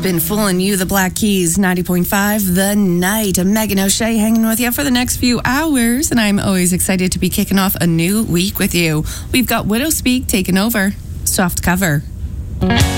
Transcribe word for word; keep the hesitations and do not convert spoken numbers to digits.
been fooling you, the Black Keys, ninety point five, The Night. Megan O'Shea hanging with you for the next few hours, and I'm always excited to be kicking off a new week with you. We've got Widow Speak taking over. Soft cover.